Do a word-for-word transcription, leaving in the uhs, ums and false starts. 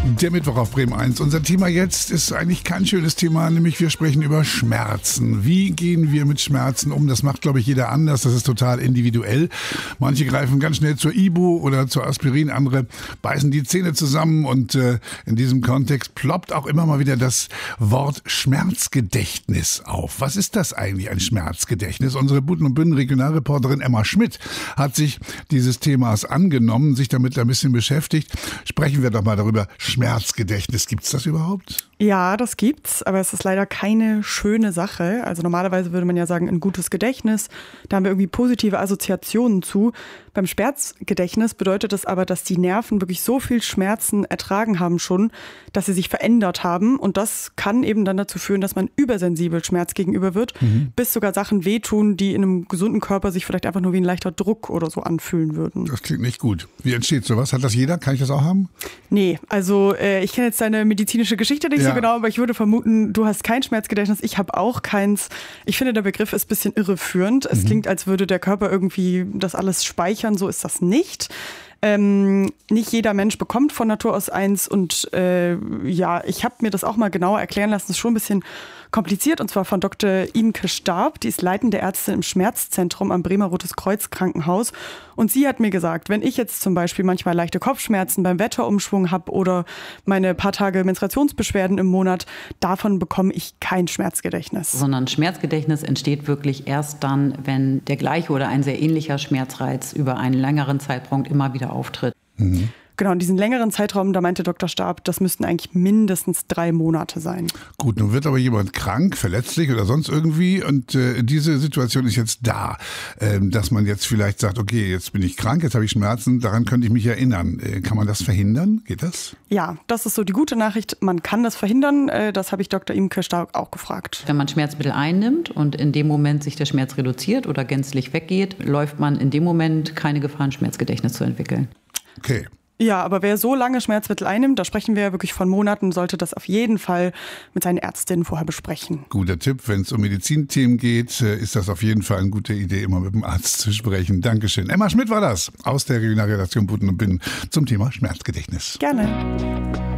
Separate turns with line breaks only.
Der Mittwoch auf Bremen eins. Unser Thema jetzt ist eigentlich kein schönes Thema, nämlich wir sprechen über Schmerzen. Wie gehen wir mit Schmerzen um? Das macht, glaube ich, jeder anders. Das ist total individuell. Manche greifen ganz schnell zur Ibu oder zur Aspirin, andere beißen die Zähne zusammen und äh, in diesem Kontext ploppt auch immer mal wieder das Wort Schmerzgedächtnis auf. Was ist das eigentlich, ein Schmerzgedächtnis? Unsere Buten- und Bünden-Regionalreporterin Emma Schmidt hat sich dieses Themas angenommen, sich damit ein bisschen beschäftigt. Sprechen wir doch mal darüber. Schmerzgedächtnis, gibt's das überhaupt?
Ja, das gibt's, aber es ist leider keine schöne Sache. Also normalerweise würde man ja sagen, ein gutes Gedächtnis, da haben wir irgendwie positive Assoziationen zu. Beim Schmerzgedächtnis bedeutet das aber, dass die Nerven wirklich so viel Schmerzen ertragen haben schon, dass sie sich verändert haben. Und das kann eben dann dazu führen, dass man übersensibel Schmerz gegenüber wird, mhm. bis sogar Sachen wehtun, die in einem gesunden Körper sich vielleicht einfach nur wie ein leichter Druck oder so anfühlen würden.
Das klingt nicht gut. Wie entsteht sowas? Hat das jeder? Kann ich das auch haben?
Nee, also äh, ich kenne jetzt deine medizinische Geschichte nicht ja. so genau, aber ich würde vermuten, du hast kein Schmerzgedächtnis, ich habe auch keins. Ich finde, der Begriff ist ein bisschen irreführend. Es mhm. klingt, als würde der Körper irgendwie das alles speichern, so ist das nicht. Ähm, nicht jeder Mensch bekommt von Natur aus eins und äh, ja, ich habe mir das auch mal genauer erklären lassen, das ist schon ein bisschen kompliziert und zwar von Doktor Imke Starb, die ist leitende Ärztin im Schmerzzentrum am Bremer Rotes Kreuz Krankenhaus und sie hat mir gesagt, wenn ich jetzt zum Beispiel manchmal leichte Kopfschmerzen beim Wetterumschwung habe oder meine paar Tage Menstruationsbeschwerden im Monat, davon bekomme ich kein Schmerzgedächtnis.
Sondern Schmerzgedächtnis entsteht wirklich erst dann, wenn der gleiche oder ein sehr ähnlicher Schmerzreiz über einen längeren Zeitraum immer wieder auftritt.
Mhm.
Genau, in diesen längeren Zeitraum, da meinte Doktor Starb, das müssten eigentlich mindestens drei Monate sein.
Gut, nun wird aber jemand krank, verletzlich oder sonst irgendwie und äh, diese Situation ist jetzt da, äh, dass man jetzt vielleicht sagt, okay, jetzt bin ich krank, jetzt habe ich Schmerzen, daran könnte ich mich erinnern. Äh, kann man das verhindern? Geht das?
Ja, das ist so die gute Nachricht, man kann das verhindern, äh, das habe ich Doktor Imke Starb auch gefragt.
Wenn man Schmerzmittel einnimmt und in dem Moment sich der Schmerz reduziert oder gänzlich weggeht, läuft man in dem Moment keine Gefahr, ein Schmerzgedächtnis zu entwickeln.
Okay.
Ja, aber wer so lange Schmerzmittel einnimmt, da sprechen wir ja wirklich von Monaten, sollte das auf jeden Fall mit seinen Ärztinnen vorher besprechen.
Guter Tipp, wenn es um Medizinthemen geht, ist das auf jeden Fall eine gute Idee, immer mit dem Arzt zu sprechen. Dankeschön. Emma Schmidt war das aus der Regionalredaktion Buten und Bünden zum Thema Schmerzgedächtnis.
Gerne.